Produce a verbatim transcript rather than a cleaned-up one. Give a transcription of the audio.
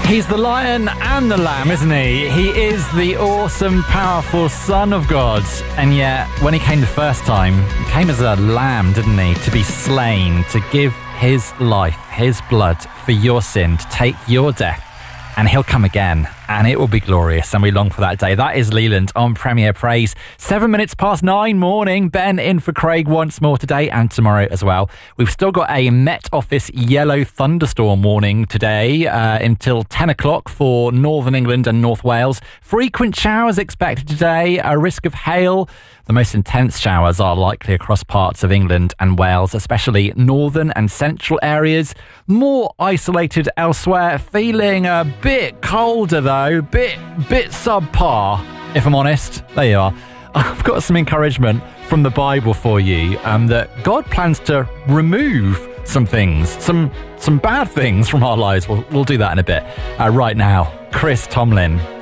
He's the lion and the lamb, isn't he? He is the awesome, powerful Son of God. And yet, when he came the first time, he came as a lamb, didn't he? To be slain, to give his life, his blood for your sin, to take your death. And he'll come again, and it will be glorious, and we long for that day. That is Leland on Premier Praise. Seven minutes past nine morning. Ben in for Craig once more today and tomorrow as well. We've still got a Met Office yellow thunderstorm warning today uh, until ten o'clock for Northern England and North Wales. Frequent showers expected today, a risk of hail. The most intense showers are likely across parts of England and Wales, especially northern and central areas. More isolated elsewhere. Feeling a bit colder though, bit bit subpar, if I'm honest. There you are. I've got some encouragement from the Bible for you, um, that God plans to remove some things, some some bad things from our lives. We'll, we'll do that in a bit. Uh, right now, Chris Tomlin.